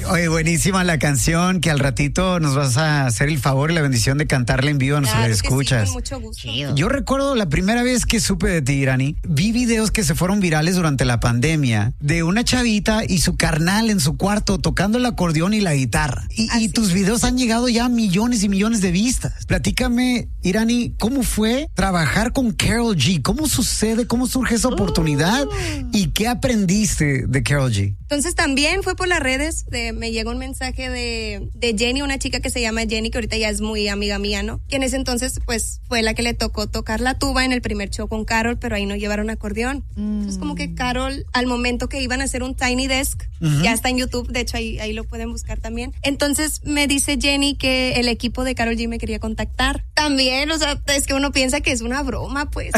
Oye, buenísima la canción, que al ratito nos vas a hacer el favor y la bendición de cantarla en vivo a nuestros escuchas. Sí, con mucho gusto. Yo recuerdo la primera vez que supe de ti, Irani, vi videos que se fueron virales durante la pandemia de una chavita y su carnal en su cuarto tocando el acordeón y la guitarra. Y tus videos han llegado ya a millones y millones de vistas. Platícame, Irani, ¿cómo fue trabajar con Karol G? ¿Cómo sucede? ¿Cómo surge esa oportunidad? ¿Y qué aprendiste de Karol G? Entonces también fue por las redes, me llegó un mensaje de Jenny, una chica que se llama Jenny, que ahorita ya es muy amiga mía, ¿no? Que en ese entonces pues fue la que le tocó tocar la tuba en el primer show con Karol, pero ahí no llevaron acordeón. Entonces como que Karol, al momento que iban a hacer un Tiny Desk, ya está en YouTube, de hecho ahí lo pueden buscar también. Entonces me dice Jenny que el equipo de Karol G me quería contactar. También, o sea, es que uno piensa que es una broma, pues.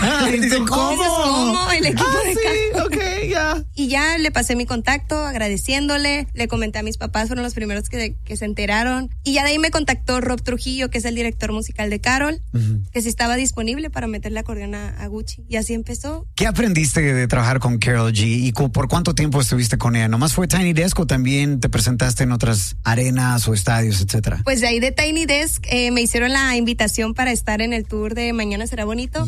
¿Cómo? El equipo de Karol. Okay, ya. Y ya le pasé mi contacto agradeciéndole, le comenté a mis papás, fueron los primeros que se enteraron, y ya de ahí me contactó Rob Trujillo, que es el director musical de Karol, que sí estaba disponible para meterle acordeón a Gucci, y así empezó. ¿Qué aprendiste de trabajar con Karol G y por cuánto tiempo estuviste con ella? ¿Nomás fue Tiny Desk o también te presentaste en otras arenas o estadios, etcétera? Pues de ahí de Tiny Desk me hicieron la invitación para estar en el tour de Mañana Será Bonito.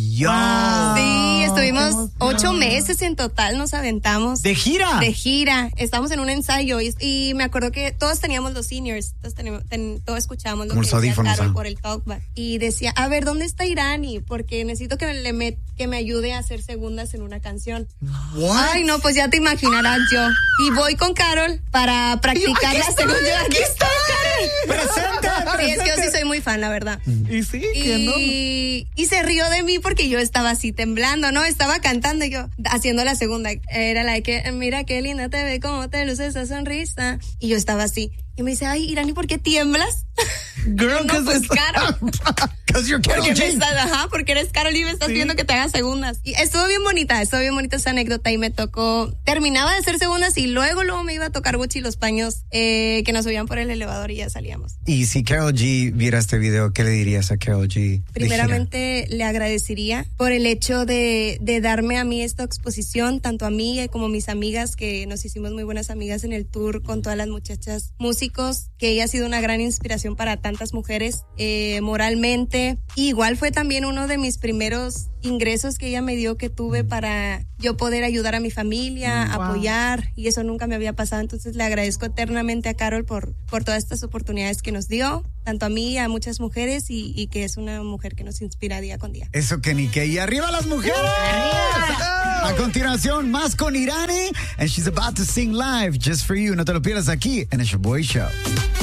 Sí, estuvimos 8 meses en total, nos aventamos. ¿De gira? De gira. Estábamos en un ensayo y me acuerdo que todos teníamos los seniors, todos escuchábamos lo que decía Karol por el talkback. Y decía, a ver, ¿dónde está Irani? Porque necesito que me ayude a hacer segundas en una canción. What? Ay, no, pues ya te imaginarás yo. Y voy con Karol para practicar la segunda. ¡Aquí estoy! ¡Presente! Sí, es que yo sí soy muy fan, la verdad. Y sí, que no. Y se rió de mí porque yo estaba así temblando, ¿no? Estaba cantando y yo haciendo la segunda. Era la de que, mira qué linda te ve, cómo te luce esa sonrisa. Y yo estaba así. Y me dice, ay, Irani, ¿por qué tiemblas? Girl, no, pues Karol. Because you're Karol G. Porque eres Karol y me estás viendo que te hagas segundas. Y estuvo bien bonita esa anécdota y me tocó, terminaba de hacer segundas y luego me iba a tocar Gucci los paños que nos subían por el elevador y ya salíamos. Y si Karol G viera este video, ¿qué le dirías a Karol G? Primeramente le agradecería por el hecho de darme a mí esta exposición, tanto a mí como a mis amigas, que nos hicimos muy buenas amigas en el tour con todas las muchachas músicos, que ella ha sido una gran inspiración para tantas mujeres moralmente. Y igual fue también uno de mis primeros ingresos que ella me dio, que tuve para yo poder ayudar a mi familia, apoyar, y eso nunca me había pasado. Entonces le agradezco eternamente a Karol por todas estas oportunidades que nos dio, tanto a mí y a muchas mujeres, y que es una mujer que nos inspira día con día. Eso que ni que. Y arriba las mujeres. ¡Arriba! A continuación, más con Irani, and she's about to sing live just for you. No te lo pierdas aquí en el Show Boy Show.